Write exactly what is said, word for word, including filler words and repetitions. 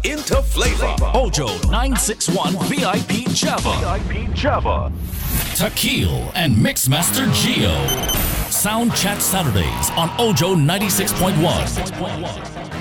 into flavor. Ojo nine six one V I P Java. V I P Java. Takil and Mixmaster Geo. Sound Chat Saturdays on Ojo ninety-six point one.